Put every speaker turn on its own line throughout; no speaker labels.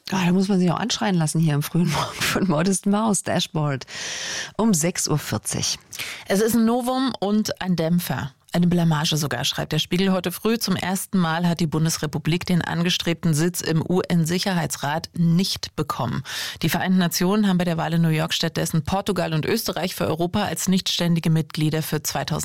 Da muss man sich auch anschreien lassen hier im frühen Morgen von Modest Mouse Dashboard um 6:40 Uhr.
Es ist ein Novum und ein Dämpfer. Eine Blamage sogar, schreibt der Spiegel heute früh. Zum ersten Mal hat die Bundesrepublik den angestrebten Sitz im UN-Sicherheitsrat nicht bekommen. Die Vereinten Nationen haben bei der Wahl in New York stattdessen Portugal und Österreich für Europa als nichtständige Mitglieder für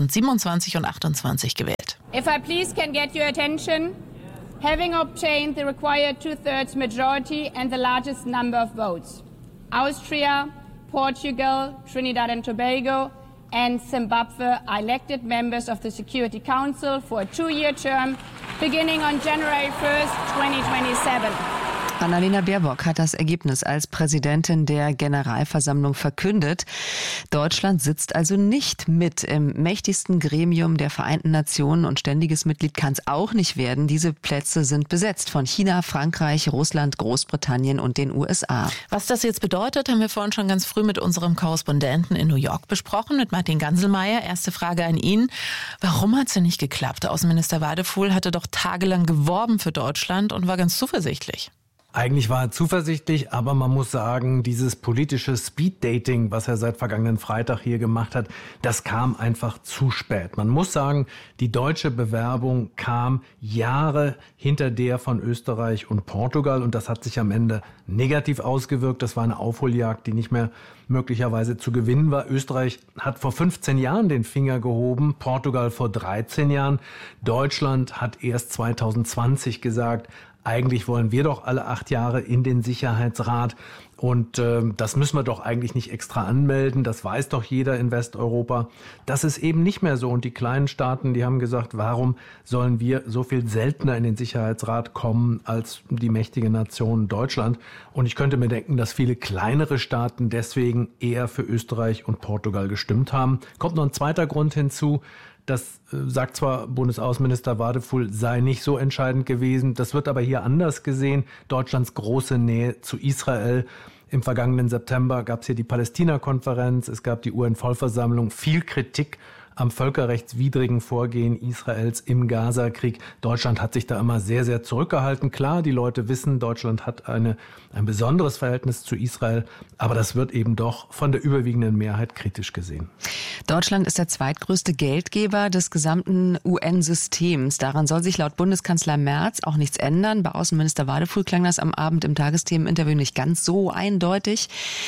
2027 und 2028 gewählt.
If I please can get your attention. Having obtained the required two-thirds majority and the largest number of votes, Austria, Portugal, Trinidad and Tobago and Zimbabwe are elected members of the Security Council for a 2-year term beginning on January 1st, 2027.
Annalena Baerbock hat das Ergebnis als Präsidentin der Generalversammlung verkündet. Deutschland sitzt also nicht mit im mächtigsten Gremium der Vereinten Nationen und ständiges Mitglied kann es auch nicht werden. Diese Plätze sind besetzt von China, Frankreich, Russland, Großbritannien und den USA.
Was das jetzt bedeutet, haben wir vorhin schon ganz früh mit unserem Korrespondenten in New York besprochen, mit Martin Ganselmeier. Erste Frage an ihn. Warum hat es denn nicht geklappt? Außenminister Wadephul hatte doch tagelang geworben für Deutschland und war ganz zuversichtlich.
Eigentlich war er zuversichtlich, aber man muss sagen, dieses politische Speeddating, was er seit vergangenen Freitag hier gemacht hat, das kam einfach zu spät. Man muss sagen, die deutsche Bewerbung kam Jahre hinter der von Österreich und Portugal und das hat sich am Ende negativ ausgewirkt. Das war eine Aufholjagd, die nicht mehr möglicherweise zu gewinnen war. Österreich hat vor 15 Jahren den Finger gehoben, Portugal vor 13 Jahren. Deutschland hat erst 2020 gesagt, eigentlich wollen wir doch alle 8 Jahre in den Sicherheitsrat und das müssen wir doch eigentlich nicht extra anmelden. Das weiß doch jeder in Westeuropa. Das ist eben nicht mehr so. Und die kleinen Staaten, die haben gesagt, warum sollen wir so viel seltener in den Sicherheitsrat kommen als die mächtige Nation Deutschland? Und ich könnte mir denken, dass viele kleinere Staaten deswegen eher für Österreich und Portugal gestimmt haben. Kommt noch ein zweiter Grund hinzu. Das sagt zwar Bundesaußenminister Wadephul, sei nicht so entscheidend gewesen. Das wird aber hier anders gesehen. Deutschlands große Nähe zu Israel. Im vergangenen September gab es hier die Palästina-Konferenz. Es gab die UN-Vollversammlung. Viel Kritik am völkerrechtswidrigen Vorgehen Israels im Gaza-Krieg. Deutschland hat sich da immer sehr, sehr zurückgehalten. Klar, die Leute wissen, Deutschland hat ein besonderes Verhältnis zu Israel, aber das wird eben doch von der überwiegenden Mehrheit kritisch gesehen.
Deutschland ist der zweitgrößte Geldgeber des gesamten UN-Systems. Daran soll sich laut Bundeskanzler Merz auch nichts ändern. Bei Außenminister Wadephul klang das am Abend im Tagesthemeninterview nicht ganz so eindeutig.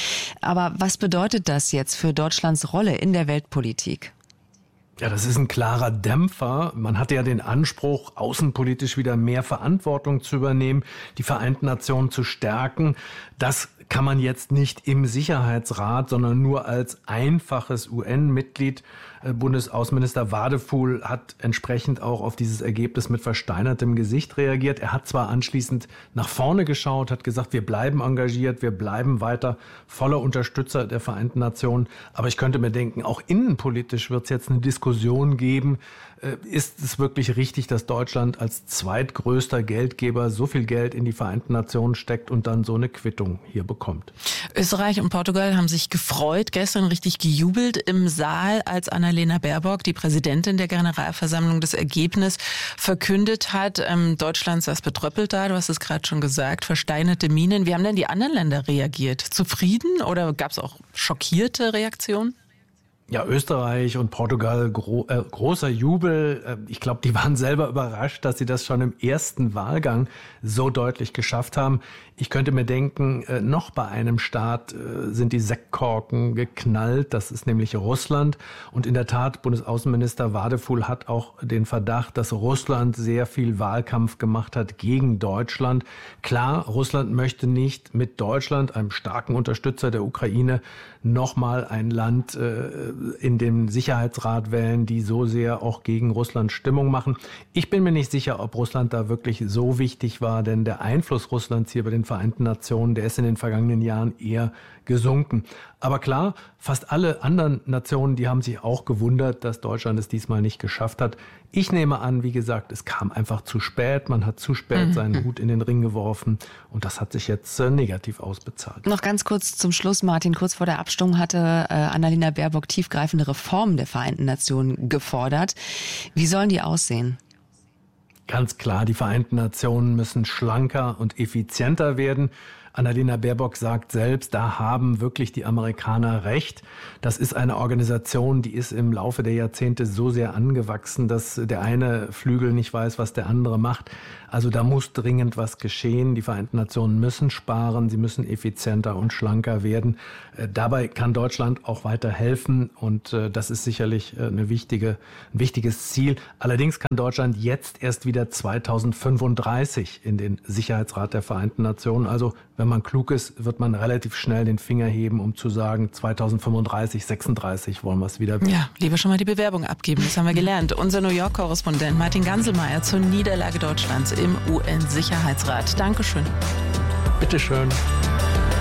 Aber was bedeutet das jetzt für Deutschlands Rolle in der Weltpolitik?
Ja, das ist ein klarer Dämpfer. Man hatte ja den Anspruch, außenpolitisch wieder mehr Verantwortung zu übernehmen, die Vereinten Nationen zu stärken. Das kann man jetzt nicht im Sicherheitsrat, sondern nur als einfaches UN-Mitglied. Bundesaußenminister Wadephul hat entsprechend auch auf dieses Ergebnis mit versteinertem Gesicht reagiert. Er hat zwar anschließend nach vorne geschaut, hat gesagt, wir bleiben engagiert, wir bleiben weiter voller Unterstützer der Vereinten Nationen. Aber ich könnte mir denken, auch innenpolitisch wird es jetzt eine Diskussion geben. Ist es wirklich richtig, dass Deutschland als zweitgrößter Geldgeber so viel Geld in die Vereinten Nationen steckt und dann so eine Quittung hier bekommt?
Österreich und Portugal haben sich gefreut, gestern richtig gejubelt im Saal, als Annalena Baerbock, die Präsidentin der Generalversammlung, das Ergebnis verkündet hat. Deutschland saß betröppelt da, du hast es gerade schon gesagt, versteinerte Mienen. Wie haben denn die anderen Länder reagiert? Zufrieden oder gab es auch schockierte Reaktionen?
Ja, Österreich und Portugal, großer Jubel. Ich glaube, die waren selber überrascht, dass sie das schon im ersten Wahlgang so deutlich geschafft haben. Ich könnte mir denken, noch bei einem Staat sind die Sektkorken geknallt. Das ist nämlich Russland. Und in der Tat, Bundesaußenminister Wadephul hat auch den Verdacht, dass Russland sehr viel Wahlkampf gemacht hat gegen Deutschland. Klar, Russland möchte nicht mit Deutschland, einem starken Unterstützer der Ukraine, nochmal ein Land in den Sicherheitsrat wählen, die so sehr auch gegen Russland Stimmung machen. Ich bin mir nicht sicher, ob Russland da wirklich so wichtig war, denn der Einfluss Russlands hier bei den Vereinten Nationen, der ist in den vergangenen Jahren eher gesunken. Aber klar, fast alle anderen Nationen, die haben sich auch gewundert, dass Deutschland es diesmal nicht geschafft hat. Ich nehme an, wie gesagt, es kam einfach zu spät. Man hat zu spät seinen Hut in den Ring geworfen und das hat sich jetzt negativ ausbezahlt.
Noch ganz kurz zum Schluss, Martin. Kurz vor der Abstimmung hatte Annalena Baerbock tiefgreifende Reformen der Vereinten Nationen gefordert. Wie sollen die aussehen?
Ganz klar, die Vereinten Nationen müssen schlanker und effizienter werden. Annalena Baerbock sagt selbst, da haben wirklich die Amerikaner recht. Das ist eine Organisation, die ist im Laufe der Jahrzehnte so sehr angewachsen, dass der eine Flügel nicht weiß, was der andere macht. Also da muss dringend was geschehen. Die Vereinten Nationen müssen sparen, sie müssen effizienter und schlanker werden. Dabei kann Deutschland auch weiter helfen und das ist sicherlich ein wichtiges Ziel. Allerdings kann Deutschland jetzt erst wieder 2035 in den Sicherheitsrat der Vereinten Nationen. Also wenn man klug ist, wird man relativ schnell den Finger heben, um zu sagen, 2035, 36 wollen wir es wieder.
Ja, lieber schon mal die Bewerbung abgeben, das haben wir gelernt. Unser New York-Korrespondent Martin Ganselmeier zur Niederlage Deutschlands im UN-Sicherheitsrat. Dankeschön.
Bitteschön.